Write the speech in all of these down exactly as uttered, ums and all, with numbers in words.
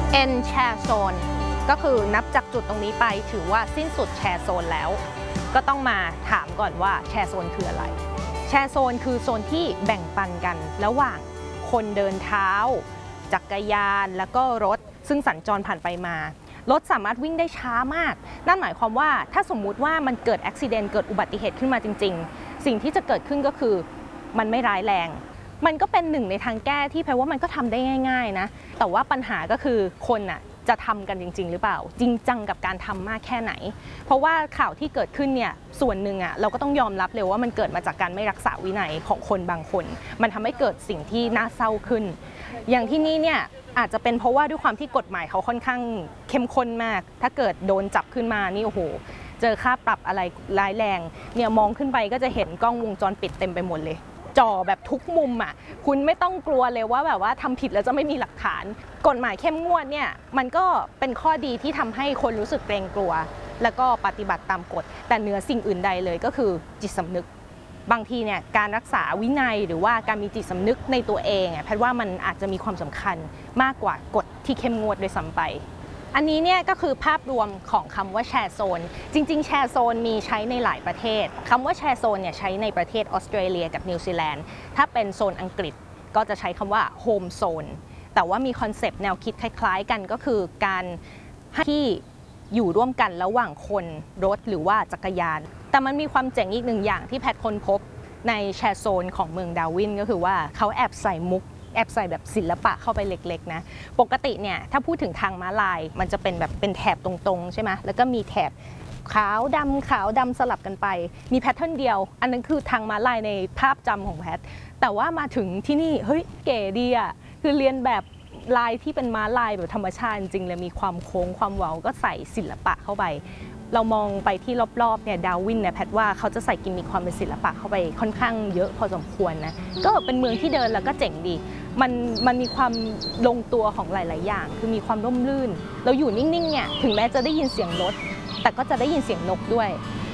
End Share Zone ก็คือนับจากจุดตรงนี้ไปถือว่าสิ้นสุดแชร์โซนแล้วก็ต้องมาถามก่อนว่าแชร์โซนคืออะไรแชร์โซนคือโซนที่แบ่งปันกันระหว่างคนเดินเท้าจักรยานแล้วก็รถซึ่งสัญจรผ่านไปมารถสามารถวิ่งได้ช้ามากนั่นหมายความว่าถ้าสมมุติว่ามันเกิดอุบัติเหตุเกิดอุบัติเหตุขึ้นมาจริงๆสิ่งที่จะเกิดขึ้นก็คือมันไม่ร้ายแรงมันก็เป็นหนึ่งในทางแก้ที่แปลว่ามันก็ทำได้ง่ายๆนะแต่ว่าปัญหาก็คือคนน่ะจะทำกันจริงๆหรือเปล่าจริงจังกับการทำมากแค่ไหนเพราะว่าข่าวที่เกิดขึ้นเนี่ยส่วนหนึ่งอ่ะเราก็ต้องยอมรับเลยว่ามันเกิดมาจากการไม่รักษาวินัยของคนบางคนมันทำให้เกิดสิ่งที่น่าเศร้าขึ้นอย่างที่นี่เนี่ยอาจจะเป็นเพราะว่าด้วยความที่กฎหมายเขาค่อนข้างเข้มข้นมากถ้าเกิดโดนจับขึ้นมานี่โอ้โหเจอค่าปรับอะไรร้ายแรงเนี่ยมองขึ้นไปก็จะเห็นกล้องวงจรปิดเต็มไปหมดเลยจ่อแบบทุกมุมอ่ะคุณไม่ต้องกลัวเลยว่าแบบว่าทำผิดแล้วจะไม่มีหลักฐานกฎหมายเข้มงวดเนี่ยมันก็เป็นข้อดีที่ทำให้คนรู้สึกเกรงกลัวแล้วก็ปฏิบัติตามกฎแต่เหนือสิ่งอื่นใดเลยก็คือจิตสำนึกบางทีเนี่ยการรักษาวินัยหรือว่าการมีจิตสำนึกในตัวเองแพทย์ว่ามันอาจจะมีความสำคัญมากกว่ากฎที่เข้มงวดโดยซ้ำไปอันนี้เนี่ยก็คือภาพรวมของคำว่าแชร์โซนจริงๆแชร์โซนมีใช้ในหลายประเทศคำว่าแชร์โซนเนี่ยใช้ในประเทศออสเตรเลียกับนิวซีแลนด์ถ้าเป็นโซนอังกฤษก็จะใช้คำว่าโฮมโซนแต่ว่ามีคอนเซปต์แนวคิดคล้ายๆกันก็คือการที่อยู่ร่วมกันระหว่างคนรถหรือว่าจักรยานแต่มันมีความเจ๋งอีกหนึ่งอย่างที่แพทค้นพบในแชร์โซนของเมืองดาร์วินก็คือว่าเขาแอบใส่มุกแอบใส่แบบศิลปะเข้าไปเล็กๆนะปกติเนี่ยถ้าพูดถึงทางม้าลายมันจะเป็นแบบเป็นแถบตรงๆใช่ไหมแล้วก็มีแถบขาวดำขาวดำสลับกันไปมีแพทเทิร์นเดียวอันนั้นคือทางม้าลายในภาพจำของแพทแต่ว่ามาถึงที่นี่เฮ้ยเก๋ดีอ่ะคือเรียนแบบลายที่เป็นม้าลายแบบธรรมชาติจริงเลยมีความโค้งความเว้าก็ใส่ศิลปะเข้าไปเรามองไปที่รอบๆเนี่ยดาร์วินเนี่ยแพทว่าเขาจะใส่กิมมิคความเป็นศิลปะเข้าไปค่อนข้างเยอะพอสมควรนะก็เป็นเมืองที่เดินแล้วก็เจ๋งดีมันมันมีความลงตัวของหลายๆอย่างคือมีความร่มรื่นเราอยู่นิ่งๆเนี่ยถึงแม้จะได้ยินเสียงรถแต่ก็จะได้ยินเสียงนกด้วย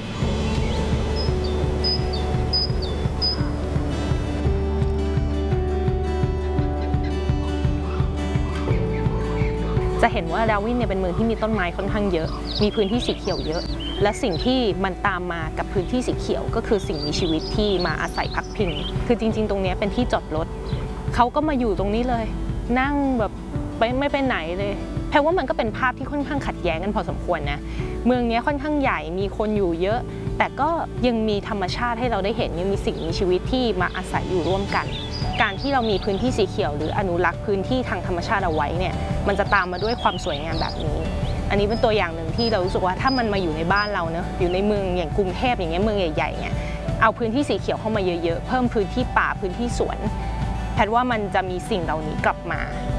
จะเห็นว่าดาร์วินเนี่ยเป็นเมืองที่มีต้นไม้ค่อนข้างเยอะมีพื้นที่สีเขียวเยอะและสิ่งที่มันตามมากับพื้นที่สีเขียวก็คือสิ่งมีชีวิตที่มาอาศัยพักพิงคือจริงๆตรงนี้เป็นที่จอดรถเขาก็มาอยู่ตรงนี้เลยนั่งแบบไม่ไม่ไปไหนเลยแปลว่ามันก็เป็นภาพที่ค่อนข้างขัดแย้งกันพอสมควรนะเมืองนี้ค่อนข้างใหญ่มีคนอยู่เยอะแต่ก็ยังมีธรรมชาติให้เราได้เห็นยังมีสิ่งมีชีวิตที่มาอาศัยอยู่ร่วมกันการที่เรามีพื้นที่สีเขียวหรืออนุรักษ์พื้นที่ทางธรรมชาติเอาไว้เนี่ยมันจะตามมาด้วยความสวยงามแบบนี้อันนี้เป็นตัวอย่างหนึ่งที่เรารู้สึกว่าถ้ามันมาอยู่ในบ้านเราเนอะอยู่ในเมืองอย่างกรุงเทพอย่างเงี้ยเมืองใหญ่ๆเนี่ยเอาพื้นที่สีเขียวเข้ามาเยอะๆเพิ่มพื้นที่ป่าพื้นที่สวนแพทว่ามันจะมีสิ่งเหล่านี้กลับมา